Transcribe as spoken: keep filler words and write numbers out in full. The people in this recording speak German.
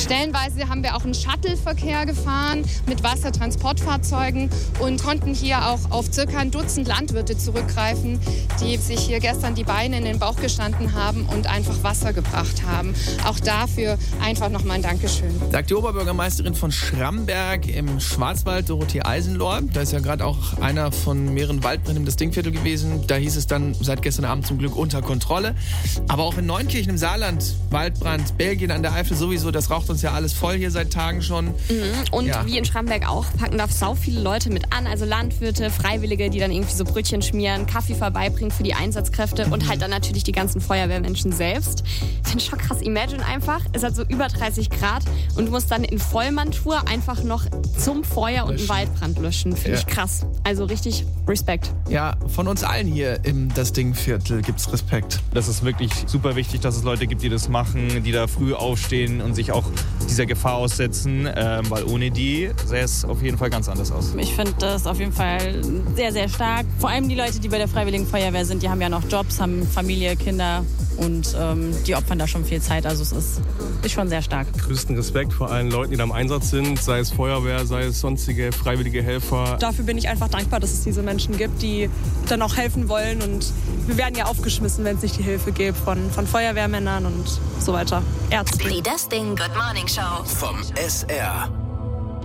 Stellenweise haben wir auch einen Shuttle-Verkehr gefahren mit Wassertransportfahrzeugen und konnten hier auch auf circa ein Dutzend Landwirte zurückgreifen, die sich hier gestern die Beine in den Bauch gestanden haben und einfach Wasser gebracht haben. Auch dafür einfach nochmal ein Dankeschön. Sagt die Oberbürgermeisterin von Schramberg im Schwarzwald, Dorothee Eisenlohr. Da ist ja gerade auch einer von mehreren Waldbränden im Distingviertel gewesen. Da hieß es dann seit gestern Abend zum Glück unter Kontrolle. Aber auch in Neunkirchen im Saarland, Waldbrand, Belgien an der Eifel sowieso, das raucht uns ja alles voll hier seit Tagen schon. Mhm. Und ja. wie in Schramberg auch, packen da sau viele Leute mit an. Also Landwirte, Freiwillige, die dann irgendwie so Brötchen schmieren, Kaffee vorbeibringen für die Einsatzkräfte mhm. und halt dann natürlich die ganzen Feuerwehrmenschen selbst. Ich finde schon krass, imagine einfach, es hat so über dreißig Grad und du musst dann in Vollmontur einfach noch zum Feuer und einen Waldbrand löschen. Finde ja. ich krass. Also richtig Respekt. Ja, von uns allen hier im Distingviertel gibt's Respekt. Das ist wirklich super wichtig, dass es Leute gibt, die das machen, die da früh aufstehen und sich auch dieser Gefahr aussetzen, ähm, weil ohne die sähe es auf jeden Fall ganz anders aus. Ich finde das auf jeden Fall sehr, sehr stark. Vor allem die Leute, die bei der Freiwilligen Feuerwehr sind, die haben ja noch Jobs, haben Familie, Kinder und ähm, die opfern da schon viel Zeit. Also es ist, ist schon sehr stark. Größten Respekt vor allen Leuten, die da im Einsatz sind, sei es Feuerwehr, sei es sonstige freiwillige Helfer. Dafür bin ich einfach dankbar, dass es diese Menschen gibt, die dann auch helfen wollen. Und wir werden ja aufgeschmissen, wenn es nicht die Hilfe gibt von, von Feuerwehrmännern und so weiter. Ärzte. Die Das Ding Good Morning Show vom S R.